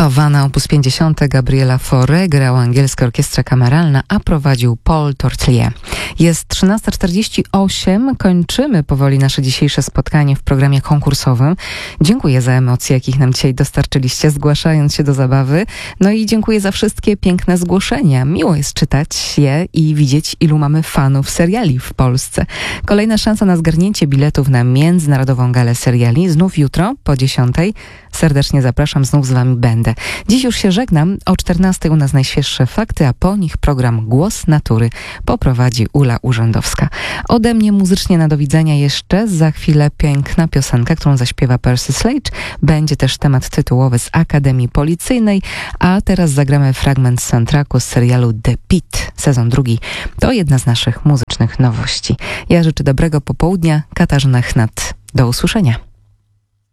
Owana op. 50 Gabriela Fauré, grała angielska orkiestra kameralna, a prowadził Paul Tortelier. Jest 13:48, kończymy powoli nasze dzisiejsze spotkanie w programie konkursowym. Dziękuję za emocje, jakich nam dzisiaj dostarczyliście, zgłaszając się do zabawy. No i dziękuję za wszystkie piękne zgłoszenia. Miło jest czytać je i widzieć, ilu mamy fanów seriali w Polsce. Kolejna szansa na zgarnięcie biletów na Międzynarodową Galę Seriali znów jutro po 10:00. Serdecznie zapraszam, znów z wami będę. Dziś już się żegnam. O 14:00 u nas najświeższe fakty, a po nich program Głos Natury poprowadzi Ula Urzędowska. Ode mnie muzycznie na do widzenia jeszcze. Za chwilę piękna piosenka, którą zaśpiewa Percy Sledge. Będzie też temat tytułowy z Akademii Policyjnej, a teraz zagramy fragment soundtracku z serialu The Pitt, sezon 2. To jedna z naszych muzycznych nowości. Ja życzę dobrego popołudnia. Katarzyna Chnat. Do usłyszenia.